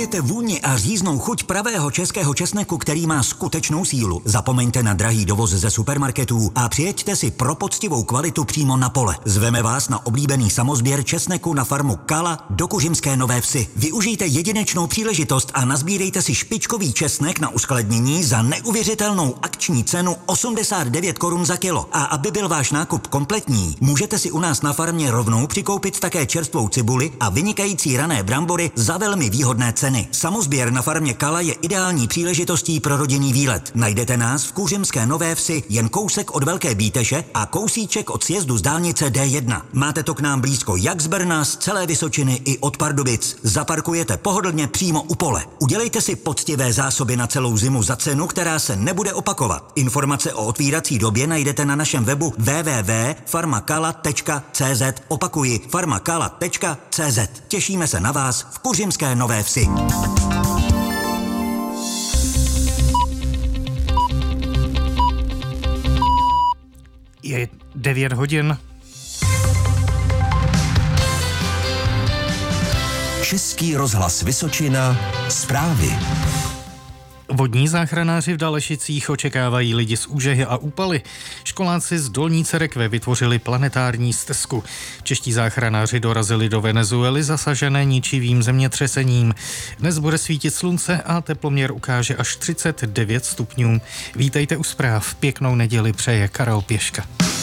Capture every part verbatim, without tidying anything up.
Milujete vůni a říznou chuť pravého českého česneku, který má skutečnou sílu? Zapomeňte na drahý dovoz ze supermarketů a přijeďte si pro poctivou kvalitu přímo na pole. Zveme vás na oblíbený samosběr česneku na farmu Kala do Kuřimské Nové Vsi. Využijte jedinečnou příležitost a nazbírejte si špičkový česnek na uskladnění za neuvěřitelnou akční cenu osmdesát devět korun za kilo. A aby byl váš nákup kompletní, můžete si u nás na farmě rovnou přikoupit také čerstvou cibuli a vynikající rané brambory za velmi výhodné ceny. Samosběr na farmě Kala je ideální příležitostí pro rodinný výlet. Najdete nás v Kuřimské Nové Vsi jen kousek od Velké Bíteše a kousíček od sjezdu z dálnice D jedna. Máte to k nám blízko jak z Brna, z celé Vysočiny i od Pardubic. Zaparkujete pohodlně přímo u pole. Udělejte si poctivé zásoby na celou zimu za cenu, která se nebude opakovat. Informace o otvírací době najdete na našem webu w w w tečka farmakala tečka c z. Opakuji farmakala tečka c z. Těšíme se na vás v Kuřimské Nové Vsi. Je devět hodin. Český rozhlas Vysočina, zprávy. Vodní záchranáři v Dalešicích očekávají lidi z Úžehy a Úpaly. Školáci z Dolní Cerekve vytvořili planetární stezku. Čeští záchranáři dorazili do Venezuely zasažené ničivým zemětřesením. Dnes bude svítit slunce a teploměr ukáže až třicet devět stupňů. Vítejte u zpráv. Pěknou neděli přeje Karel Pěška.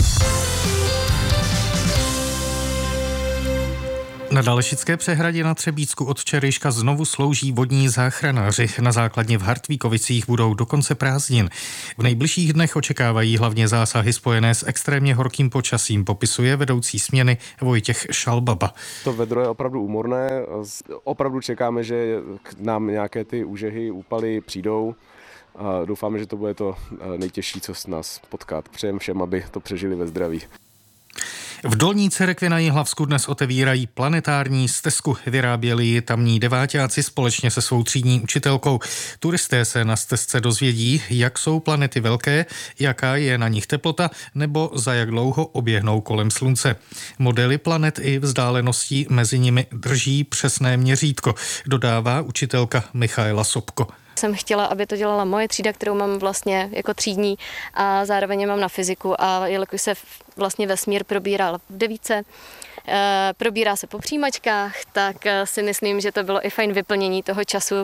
Na Dalešické přehradě na Třebícku od včerejška znovu slouží vodní záchranáři. Na základně v Hartvíkovicích budou do konce prázdnin. V nejbližších dnech očekávají hlavně zásahy spojené s extrémně horkým počasím, popisuje vedoucí směny Vojtěch Šalbaba. To vedro je opravdu úmorné. Opravdu čekáme, že k nám nějaké ty úžehy, úpaly přijdou. A doufáme, že to bude to nejtěžší, co s nás potkat. Přejem všem, aby to přežili ve zdraví. V Dolní Cerekvi na Jihlavsku dnes otevírají planetární stezku. Vyráběli ji tamní deváťáci společně se svou třídní učitelkou. Turisté se na stezce dozvědí, jak jsou planety velké, jaká je na nich teplota nebo za jak dlouho oběhnou kolem slunce. Modely planet i vzdáleností mezi nimi drží přesné měřítko, dodává učitelka Michaela Sobko. Jsem chtěla, aby to dělala moje třída, kterou mám vlastně jako třídní a zároveň mám na fyziku a jelikož se vlastně vesmír probíral v devíce, e, probírá se po přijímačkách, tak si myslím, že to bylo i fajn vyplnění toho času.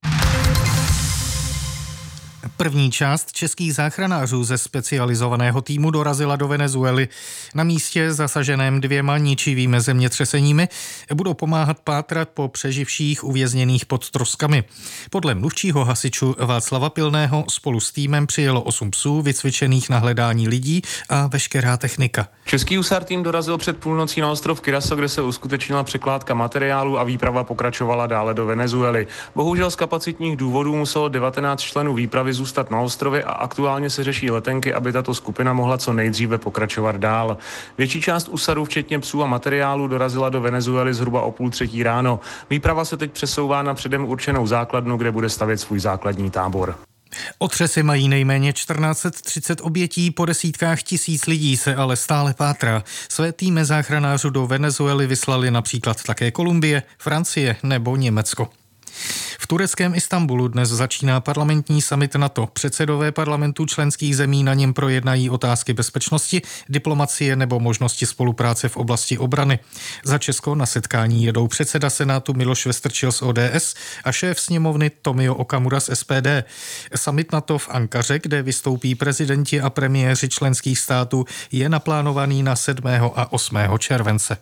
První část českých záchranářů ze specializovaného týmu dorazila do Venezuely. Na místě zasaženém dvěma ničivými zemětřeseními budou pomáhat pátrat po přeživších uvězněných pod troskami. Podle mluvčího hasičů Václava Pilného spolu s týmem přijelo osm psů vycvičených na hledání lidí a veškerá technika. Český husar tým dorazil před půlnocí na ostrov Curaçao, kde se uskutečnila překládka materiálu a výprava pokračovala dále do Venezuely. Bohužel z kapacitních důvodů muselo devatenáct členů výpravy zůstat na ostrově a aktuálně se řeší letenky, aby tato skupina mohla co nejdříve pokračovat dál. Větší část usarů, včetně psů a materiálu, dorazila do Venezuely zhruba o půl třetí ráno. Výprava se teď přesouvá na předem určenou základnu, kde bude stavět svůj základní tábor. Otřesy mají nejméně čtrnáct set třicet obětí, po desítkách tisíc lidí se ale stále pátrá. Své týmy záchranářů do Venezuely vyslali například také Kolumbie, Francie nebo Německo. V tureckém Istanbulu dnes začíná parlamentní summit NATO. Předsedové parlamentů členských zemí na něm projednají otázky bezpečnosti, diplomacie nebo možnosti spolupráce v oblasti obrany. Za Česko na setkání jedou předseda Senátu Miloš Vystrčil z O D S a šéf sněmovny Tomio Okamura z S P D. Summit NATO v Ankaře, kde vystoupí prezidenti a premiéři členských států, je naplánovaný na sedmého a osmého července.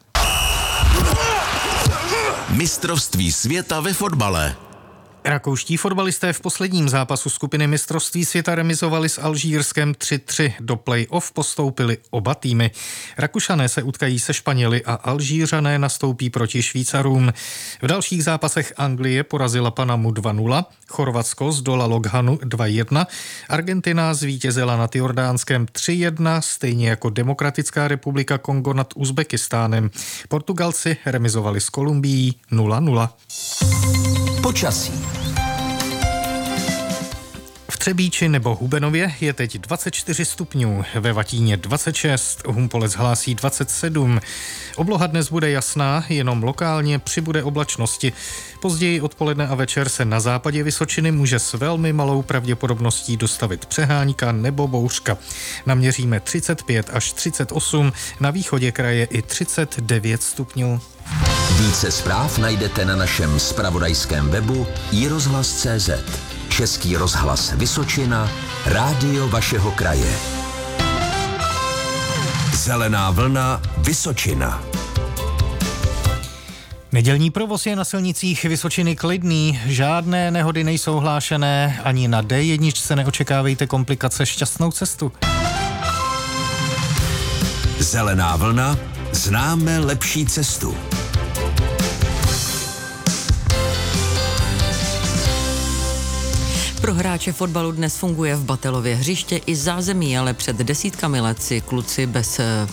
Mistrovství světa ve fotbale. Rakouští fotbalisté v posledním zápasu skupiny mistrovství světa remizovali s Alžírskem tři tři. Do play-off postoupili oba týmy. Rakušané se utkají se Španěli a Alžířané nastoupí proti Švýcarům. V dalších zápasech Anglie porazila Panamu dva nula, Chorvatsko zdolalo Ghanu dva jedna, Argentina zvítězila nad Jordánskem tři jedna, stejně jako Demokratická republika Kongo nad Uzbekistánem. Portugalci remizovali s Kolumbií nula nula. Počasí. V Třebíči nebo Hubenově je teď dvacet čtyři stupňů, ve Vatíně dvacet šest, Humpolec hlásí dvacet sedm. Obloha dnes bude jasná, jenom lokálně přibude oblačnosti. Později odpoledne a večer se na západě Vysočiny může s velmi malou pravděpodobností dostavit přehánka nebo bouřka. Naměříme třicet pět až třicet osm, na východě kraje i třicet devět stupňů. Více zpráv najdete na našem zpravodajském webu i rozhlas tečka cé zet. Český rozhlas Vysočina, rádio vašeho kraje. Zelená vlna Vysočina. Nedělní provoz je na silnicích Vysočiny klidný, žádné nehody nejsou hlášené, ani na dé jedna se neočekávejte komplikace, šťastnou cestu. Zelená vlna, známe lepší cestu. Pro hráče fotbalu dnes funguje v Batelově hřiště i zázemí, ale před desítkami let si kluci bez eh,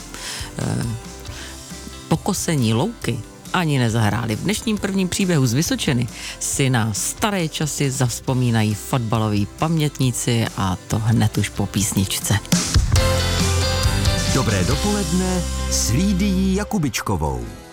pokosení louky ani nezahráli. V dnešním prvním příběhu z Vysočiny si na staré časy zavzpomínají fotbaloví pamětníci, a to hned už po písničce. Dobré dopoledne s Lídií Jakubičkovou.